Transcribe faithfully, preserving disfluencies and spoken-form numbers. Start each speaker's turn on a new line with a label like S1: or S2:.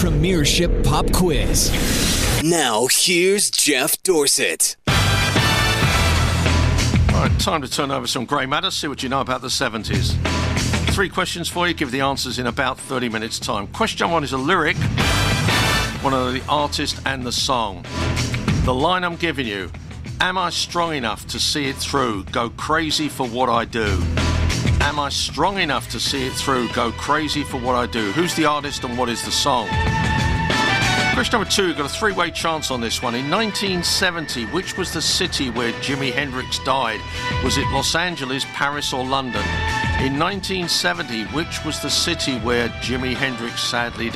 S1: Premiership Pop Quiz.
S2: Now, here's Jeff Dorsett.
S3: All right, time to turn over some grey matter, see what you know about the seventies. Three questions for you, give the answers in about thirty minutes' time. Question one is a lyric, one of the artist and the song. The line I'm giving you, am I strong enough to see it through, go crazy for what I do? Am I strong enough to see it through, go crazy for what I do? Who's the artist and what is the song? Question number two, got a three-way chance on this one. In nineteen seventy, which was the city where Jimi Hendrix died? Was it Los Angeles, Paris or London? In nineteen seventy, which was the city where Jimi Hendrix sadly died?